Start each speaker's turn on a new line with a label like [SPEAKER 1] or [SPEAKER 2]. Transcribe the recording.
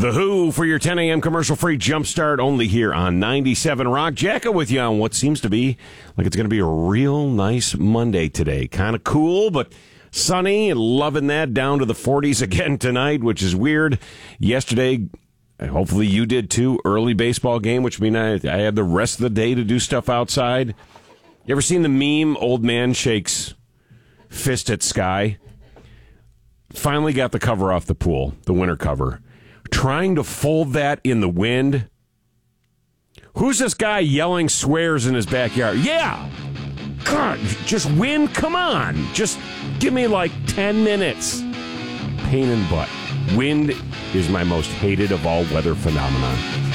[SPEAKER 1] The Who for your 10 a.m. commercial-free jumpstart only here on 97 Rock. Jacka with you on what seems to be like it's going to be a real nice Monday today. Kind of cool, but sunny, loving that, down to the 40s again tonight, which is weird. Yesterday, hopefully you did too, early baseball game, which means I had the rest of the day to do stuff outside. You ever seen the meme, old man shakes fist at sky? Finally got the cover off the pool, the winter cover. Trying to fold that in the wind. Who's this guy yelling swears in his backyard? Yeah! God, just wind, come on. Just give me like 10 minutes. Pain in the butt. Wind is my most hated of all weather phenomenon.